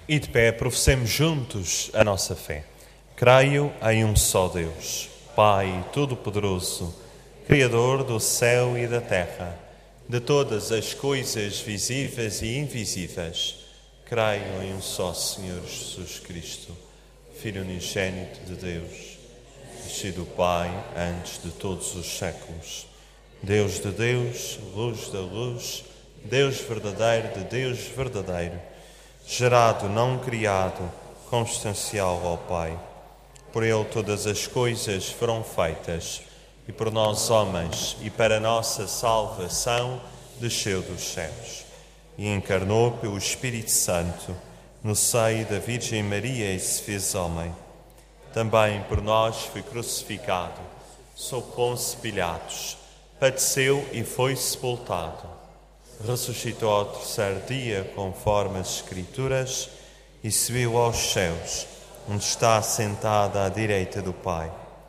E de pé professemos juntos a nossa fé. Creio em um só Deus, Pai Todo-Poderoso, Criador do céu e da terra, de todas as coisas visíveis e invisíveis. Creio em um só Senhor Jesus Cristo, Filho unigênito de Deus, nascido do Pai antes de todos os séculos. Deus de Deus, luz da luz, Deus verdadeiro de Deus verdadeiro, gerado, não criado, consubstancial ao Pai. Por ele todas as coisas foram feitas, e por nós homens, e para nossa salvação, desceu dos céus. E encarnou pelo Espírito Santo, no seio da Virgem Maria, e se fez homem. Também por nós foi crucificado, sob Pôncio Pilatos, padeceu e foi sepultado. Ressuscitou ao terceiro dia, conforme as Escrituras, e subiu aos céus, onde está assentado à direita do Pai.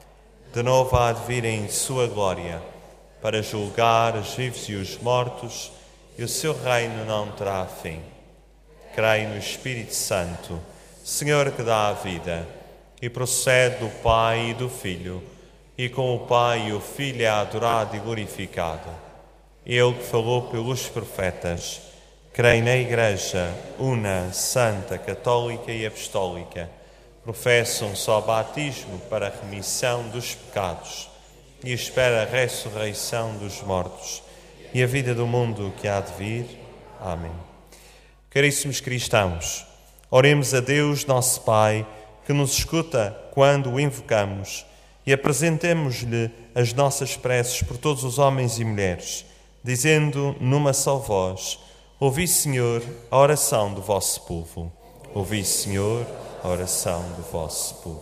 De novo há de vir em sua glória, para julgar os vivos e os mortos, e o seu reino não terá fim. Creio no Espírito Santo, Senhor que dá a vida, e procede do Pai e do Filho, e com o Pai e o Filho é adorado e glorificado. Ele que falou pelos profetas. Creio na Igreja, una, santa, católica e apostólica. Professo um só batismo para a remissão dos pecados e espero a ressurreição dos mortos e a vida do mundo que há de vir. Amém. Caríssimos cristãos, oremos a Deus, nosso Pai, que nos escuta quando o invocamos, e apresentemos-lhe as nossas preces por todos os homens e mulheres, dizendo numa só voz: ouvi, Senhor, a oração do vosso povo. Ouvi, Senhor, a oração do vosso povo.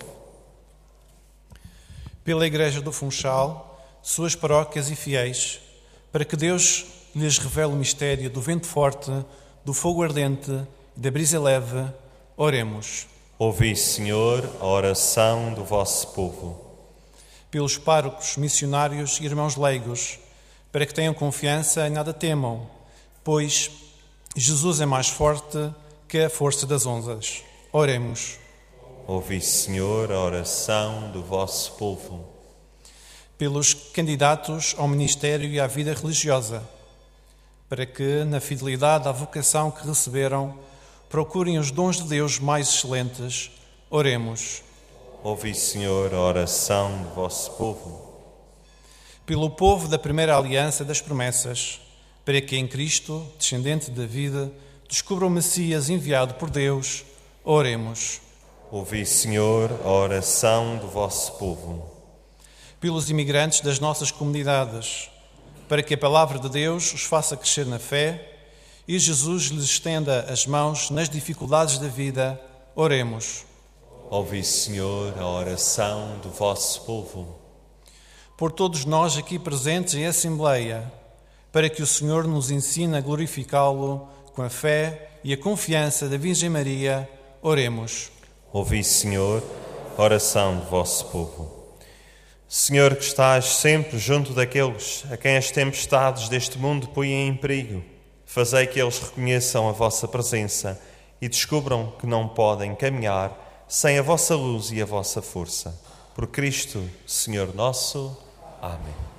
Pela Igreja do Funchal, suas paróquias e fiéis, para que Deus lhes revele o mistério do vento forte, do fogo ardente e da brisa leve, oremos. Ouvi, Senhor, a oração do vosso povo. Pelos párocos, missionários e irmãos leigos, para que tenham confiança e nada temam, pois Jesus é mais forte que a força das ondas. Oremos. Ouvi, Senhor, a oração do vosso povo. Pelos candidatos ao ministério e à vida religiosa, para que, na fidelidade à vocação que receberam, procurem os dons de Deus mais excelentes. Oremos. Ouvi, Senhor, a oração do vosso povo. Pelo povo da primeira aliança das promessas, para que em Cristo, descendente de David, descubra o Messias enviado por Deus. Oremos. Ouvi, Senhor, a oração do vosso povo. Pelos imigrantes das nossas comunidades, para que a palavra de Deus os faça crescer na fé e Jesus lhes estenda as mãos nas dificuldades da vida. Oremos. Ouvi, Senhor, a oração do vosso povo. Por todos nós aqui presentes em Assembleia, para que o Senhor nos ensine a glorificá-lo com a fé e a confiança da Virgem Maria. Oremos. Ouvi, Senhor, a oração do vosso povo. Senhor, que estás sempre junto daqueles a quem as tempestades deste mundo põem em perigo, fazei que eles reconheçam a vossa presença e descubram que não podem caminhar sem a vossa luz e a vossa força. Por Cristo, Senhor nosso. Amém.